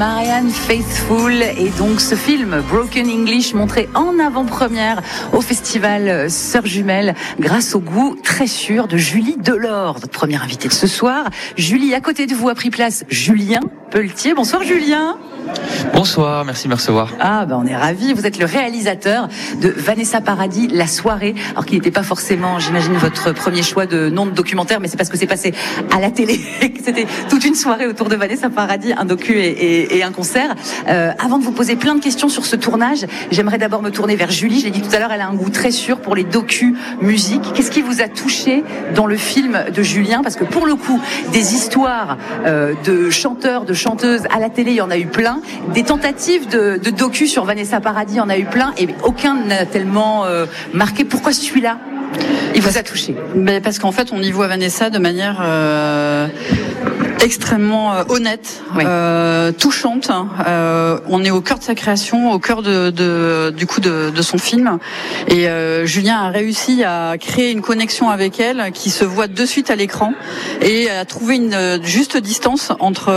Marianne Faithfull. Et donc ce film Broken English montré en avant-première au festival Sœurs Jumelles grâce au goût très sûr de Julie Delors, votre première invitée de ce soir. Julie, à côté de vous a pris place Julien Pelletier. Bonsoir Julien. Bonsoir, merci de me recevoir. On est ravis. Vous êtes le réalisateur de Vanessa Paradis, La Soirée. Alors qu'il n'était pas forcément, j'imagine, votre premier choix de nom de documentaire, mais c'est parce que c'est passé à la télé et que c'était toute une soirée autour de Vanessa Paradis, un docu et un concert. Avant de vous poser plein de questions sur ce tournage, j'aimerais d'abord me tourner vers Julie. Je l'ai dit tout à l'heure, elle a un goût très sûr pour les docu-musiques. Qu'est-ce qui vous a touché dans le film de Julien? Parce que pour le coup, des histoires de chanteurs, de chanteuses à la télé, il y en a eu plein. Des tentatives de docu sur Vanessa Paradis, il y en a eu plein, et aucun n'a tellement marqué. Pourquoi celui-là, il vous a touché? Parce qu'en fait, on y voit Vanessa de manière extrêmement honnête, oui. Touchante. On est au cœur de sa création, au cœur de son film. Et Julien a réussi à créer une connexion avec elle qui se voit de suite à l'écran et à trouver une juste distance entre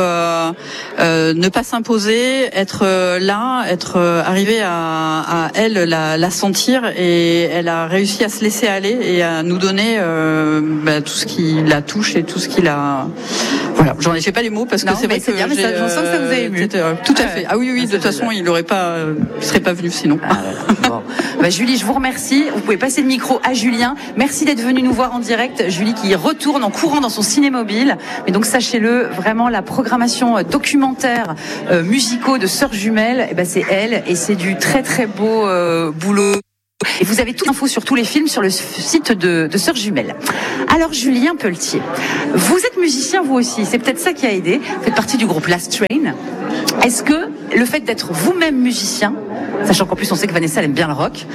ne pas s'imposer, être là, être arrivé à elle la sentir, et elle a réussi à se laisser aller et à nous donner tout ce qui la touche et tout ce qui la... Voilà, j'en ai fait pas les mots parce que c'est vrai que bien, mais je sens que ça vous a ému. Tout à fait. Ah oui, de toute façon, il serait pas venu sinon. Bon. Julie, je vous remercie. Vous pouvez passer le micro à Julien. Merci d'être venu nous voir en direct. Julie qui retourne en courant dans son cinémobile. Mais donc sachez-le, vraiment la programmation documentaire musicaux de Sœurs Jumelles, c'est elle, et c'est du très très beau boulot. Et vous avez toute l'info sur tous les films sur le site de Sœurs Jumelles. Alors Julien Pelletier, vous êtes musicien vous aussi, c'est peut-être ça qui a aidé, vous faites partie du groupe Last Train. Est-ce que le fait d'être vous-même musicien, sachant qu'en plus on sait que Vanessa elle aime bien le rock,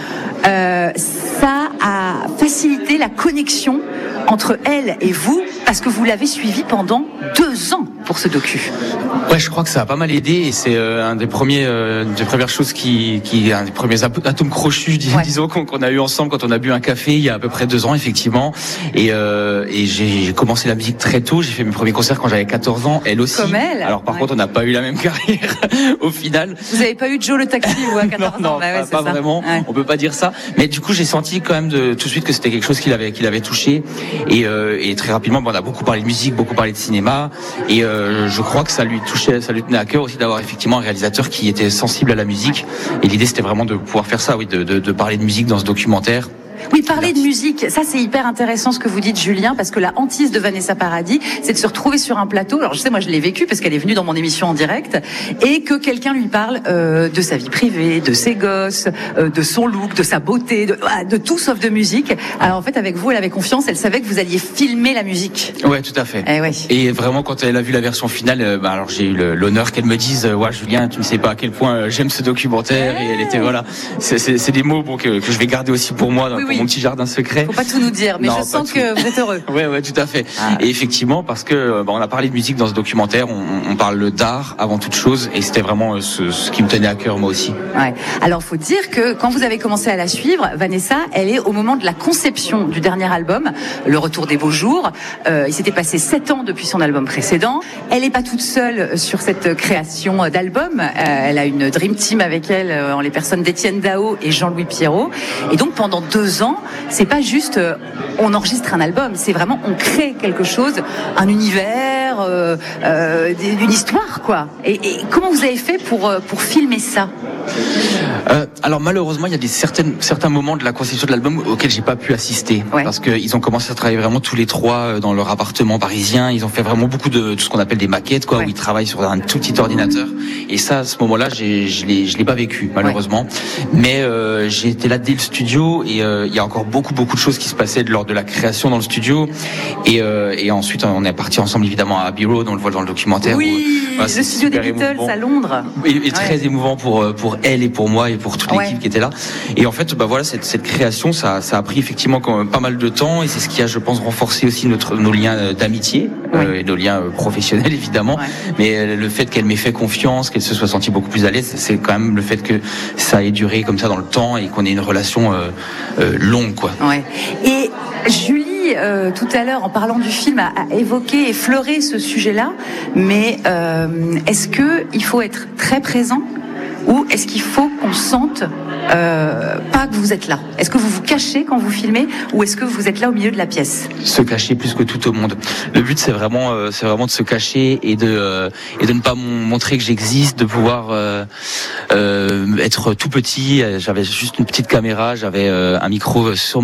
ça a facilité la connexion entre elle et vous, parce que vous l'avez suivi pendant 2 ans pour ce docu? Ouais, je crois que ça a pas mal aidé, et c'est une des premières choses un des premiers atomes crochus, disons, qu'on a eu ensemble quand on a bu un café il y a à peu près 2 ans, effectivement. Et j'ai commencé la musique très tôt. J'ai fait mes premiers concerts quand j'avais 14 ans, elle aussi. Comme elle. Alors par contre, on n'a pas eu la même carrière au final. Vous avez pas eu Joe le taxi ou à 14 ans? Non, pas vraiment. Ouais. On peut pas dire ça. Mais du coup, j'ai senti quand même tout de suite que c'était quelque chose qui l'avait touché. Et très rapidement, on a beaucoup parlé de musique, beaucoup parlé de cinéma. Et je crois que ça lui tenait à cœur aussi d'avoir effectivement un réalisateur qui était sensible à la musique. Et l'idée, c'était vraiment de pouvoir faire ça, oui, de parler de musique dans ce documentaire. Oui, parler de musique, ça c'est hyper intéressant ce que vous dites Julien, parce que la hantise de Vanessa Paradis, c'est de se retrouver sur un plateau. Alors je sais, moi je l'ai vécu parce qu'elle est venue dans mon émission en direct, et que quelqu'un lui parle de sa vie privée, de ses gosses, de son look, de sa beauté, de tout sauf de musique. Alors en fait, avec vous, elle avait confiance, elle savait que vous alliez filmer la musique. Ouais, tout à fait. Et vraiment, quand elle a vu la version finale, alors j'ai eu l'honneur qu'elle me dise ouais, Julien, tu ne sais pas à quel point j'aime ce documentaire. Et elle était, voilà, c'est des mots que je vais garder aussi pour moi. Oui. Mon petit jardin secret. Faut pas tout nous dire, mais non, je sens que vous êtes heureux. Ouais, tout à fait. Et effectivement, parce que on a parlé de musique dans ce documentaire, on parle d'art avant toute chose, et c'était vraiment ce qui me tenait à cœur moi aussi. Ouais. Alors, faut dire que quand vous avez commencé à la suivre, Vanessa, elle est au moment de la conception du dernier album, Le Retour des Beaux Jours. Il s'était passé 7 ans depuis son album précédent. Elle n'est pas toute seule sur cette création d'album. Elle a une dream team avec elle, en les personnes d'Étienne Dao et Jean-Louis Pierrot. Et donc pendant 2 ans, c'est pas juste on enregistre un album, c'est vraiment on crée quelque chose, un univers, une histoire, quoi. Et comment vous avez fait pour filmer ça? Alors malheureusement, il y a certains moments de la conception de l'album auxquels j'ai pas pu assister, parce qu'ils ont commencé à travailler vraiment tous les 3 dans leur appartement parisien. Ils ont fait vraiment beaucoup de ce qu'on appelle des maquettes, où ils travaillent sur un tout petit ordinateur. Et ça, à ce moment-là, je l'ai pas vécu malheureusement. Mais j'ai été là dès le studio, et il y a encore beaucoup de choses qui se passaient lors de la création dans le studio. Et ensuite, on est parti ensemble évidemment à Abbey Road, on le voit dans le documentaire. Oui, le studio des Beatles à Londres. Et très émouvant pour elle et pour moi et pour toute l'équipe qui était là. Et en fait, voilà, cette création, ça a pris effectivement quand même pas mal de temps, et c'est ce qui a, je pense, renforcé aussi nos liens d'amitié et nos liens professionnels évidemment. Mais le fait qu'elle m'ait fait confiance, qu'elle se soit sentie beaucoup plus à l'aise, c'est quand même le fait que ça ait duré comme ça dans le temps et qu'on ait une relation longue, quoi. Et Julie tout à l'heure, en parlant du film, a évoqué, effleuré ce sujet-là, mais est-ce qu'il faut être très présent ou est-ce qu'il faut qu'on sente pas que vous êtes là? Est-ce que vous vous cachez quand vous filmez ou est-ce que vous être là au milieu de la pièce? Se cacher plus que tout au monde. Le but c'est vraiment de se cacher et de ne pas montrer que j'existe, de pouvoir être tout petit. J'avais juste une petite caméra, j'avais un micro sur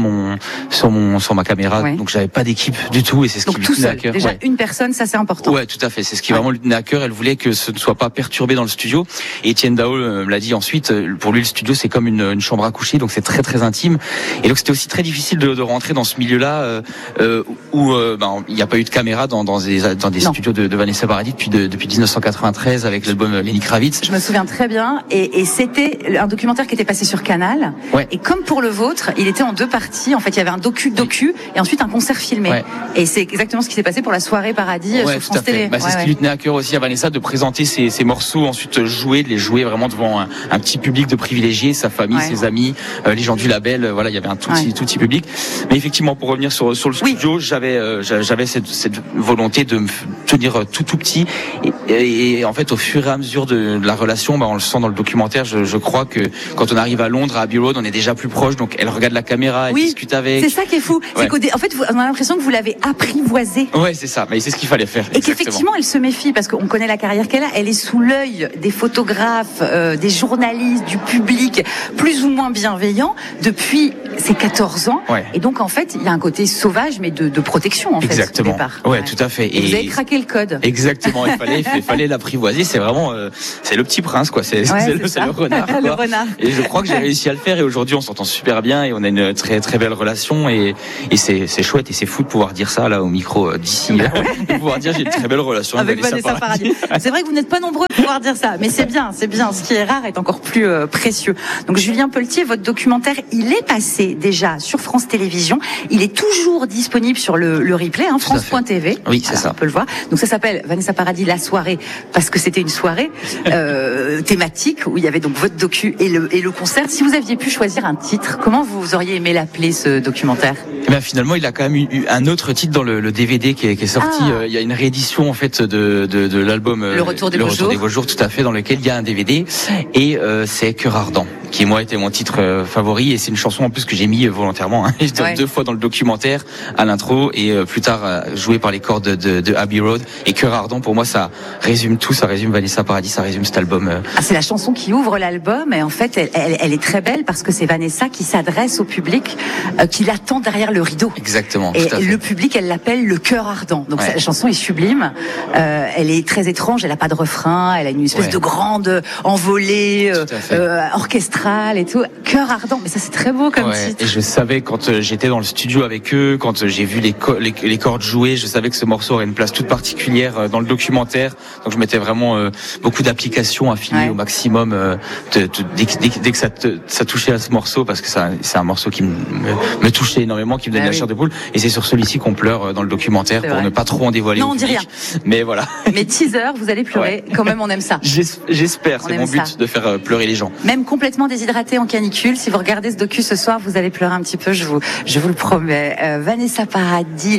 ma caméra, ouais. Donc j'avais pas d'équipe du tout et c'est ce qui lui tenait à cœur. Déjà une personne, ça c'est important. Ouais, tout à fait. C'est ce qui vraiment lui tenait à cœur. Elle voulait que ce ne soit pas perturbé dans le studio. Et Étienne Dao me l'a dit ensuite. Pour lui, le studio c'est comme une chambre à coucher, donc c'est très très intime. Et donc c'était aussi très difficile de rentrer dans ce milieu-là où il n'y a pas eu de caméra dans des studios de Vanessa Paradis depuis 1993 avec l'album Lenny Kravitz. Je me souviens très bien. Et c'était un documentaire qui était passé sur Canal. Ouais. Et comme pour le vôtre, il était en 2 parties. En fait, il y avait un docu et ensuite un concert filmé. Ouais. Et c'est exactement ce qui s'est passé pour la soirée Paradis sur France Télé. C'est ce qui lui tenait à cœur aussi à Vanessa, de présenter ses morceaux, ensuite de les jouer vraiment devant un petit public de privilégiés, sa famille, ses amis, les gens du label. Voilà, il y avait un tout petit public. Mais effectivement, pour revenir sur le studio, j'avais cette volonté de me tenir tout petit. Et en fait, au fur et à mesure de la relation, on le sent dans le documentaire. Je crois que quand on arrive à Londres, à Abbey Road, on est déjà plus proche. Donc, elle regarde la caméra, elle discute avec. C'est ça qui est fou. C'est en fait, on a l'impression que vous l'avez apprivoisée. Ouais, c'est ça. Mais c'est ce qu'il fallait faire. Et qu'effectivement, elle se méfie parce qu'on connaît la carrière qu'elle a. Elle est sous l'œil des photographes, des journalistes, du public, plus ou moins bienveillant depuis ses 14 ans. Ouais. Et donc, en fait, il y a un côté sauvage, mais de protection, en fait, au départ. Ouais, tout à fait. Et vous avez craqué le code. Exactement. Il fallait l'apprivoiser. C'est vraiment, c'est le petit prince, quoi. C'est le renard, quoi. Le renard. Et je crois que j'ai réussi à le faire. Et aujourd'hui, on s'entend super bien et on a une très, très belle relation. Et c'est chouette et c'est fou de pouvoir dire ça, là, au micro d'ici. De pouvoir dire, j'ai une très belle relation avec Vanessa Paradis. C'est vrai que vous n'êtes pas nombreux à pouvoir dire ça, mais c'est bien. Ce qui est rare est encore plus précieux. Donc, Julien Pelletier, votre documentaire, il est passé déjà sur France Télévisions. Il est toujours disponible sur le replay, France.tv. Oui, c'est ça. On peut le voir. Donc, ça s'appelle Vanessa Paradis, la soirée, parce que c'était une soirée thématique où il y avait donc votre docu et le concert. Si vous aviez pu choisir un titre, comment vous auriez aimé l'appeler, ce documentaire? Finalement, il a quand même eu un autre titre dans le DVD qui est sorti. Il y a une réédition en fait de l'album Le Retour des Beaux Jours, tout à fait, dans lequel il y a un DVD et c'est Cœur Ardent qui moi était mon titre favori et c'est une chanson en plus que j'ai mis volontairement 2 fois dans le documentaire à l'intro et plus tard jouée par les cordes de Abbey Road. Et Cœur Ardent, pour moi, ça résume tout, ça résume Vanessa Paradis, ça résume cet album. C'est la chanson qui ouvre l'album et en fait elle est très belle parce que c'est Vanessa qui s'adresse au public qui l'attend derrière le rideau. Exactement. Et le public, elle l'appelle le Cœur Ardent. Donc la chanson est sublime. Elle est très étrange, elle a pas de refrain, elle a une espèce de grande envolée orchestrale et tout. Cœur Ardent, mais ça c'est très beau comme titre. Et je savais quand j'étais dans le studio avec eux, quand j'ai vu les cordes jouer, je savais que ce morceau aurait une place toute particulière dans le documentaire. Donc je mettais vraiment beaucoup d'applications à filmer au maximum dès que ça touchait à ce morceau, parce que c'est un morceau qui me touchait énormément, qui me donnait la chair de poule. Et c'est sur celui-ci qu'on pleure dans le documentaire pour ne pas trop en dévoiler. Non, on dit rien. Mais voilà. Mais teaser, vous allez pleurer. Quand même, on aime ça. J'espère, c'est mon but de faire pleurer les gens. Même complètement déshydraté en canicule, si vous regardez ce docu ce soir, vous allez pleurer un petit peu, je vous le promets. Vanessa Paradis,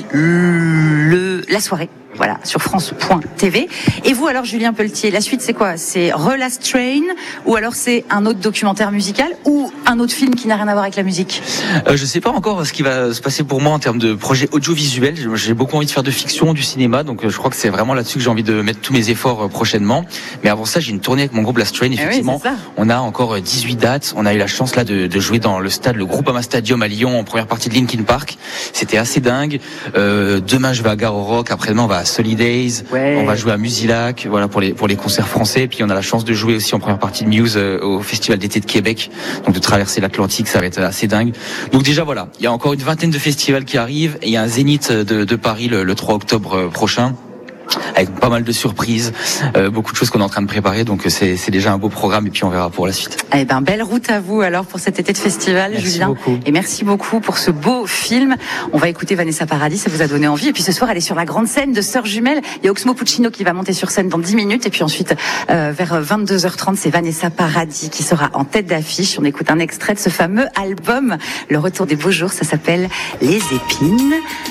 la soirée. Voilà, sur France.tv. Et vous alors, Julien Pelletier, la suite c'est quoi? C'est Relast Train ou alors c'est un autre documentaire musical ou un autre film qui n'a rien à voir avec la musique? Je sais pas encore ce qui va se passer pour moi en termes de projet audiovisuel. J'ai beaucoup envie de faire de fiction, du cinéma, donc je crois que c'est vraiment là-dessus que j'ai envie de mettre tous mes efforts prochainement. Mais avant ça, j'ai une tournée avec mon groupe Last Train, effectivement. On a encore 18 dates. On a eu la chance là de jouer dans le Groupama Stadium à Lyon en première partie de Linkin Park. C'était assez dingue. Demain, je vais à Garo Rock. Après-demain, on va à Solidays. On va jouer à Musilac. Voilà pour les concerts français. Et puis on a la chance de jouer aussi en première partie de Muse au Festival d'été de Québec. Donc de traverser l'Atlantique, ça va être assez dingue. Donc déjà voilà, il y a encore une vingtaine de festivals qui arrivent et il y a un Zénith de Paris le 3 octobre prochain. Avec pas mal de surprises, beaucoup de choses qu'on est en train de préparer, donc c'est déjà un beau programme et puis on verra pour la suite. Eh ben, belle route à vous alors pour cet été de festival, Julien. Beaucoup. Et merci beaucoup pour ce beau film. On va écouter Vanessa Paradis, ça vous a donné envie. Et puis ce soir, elle est sur la grande scène de Sœurs Jumelles. Il y a Oxmo Puccino qui va monter sur scène dans 10 minutes. Et puis ensuite, vers 22h30, c'est Vanessa Paradis qui sera en tête d'affiche. On écoute un extrait de ce fameux album, Le Retour des Beaux Jours. Ça s'appelle Les Épines.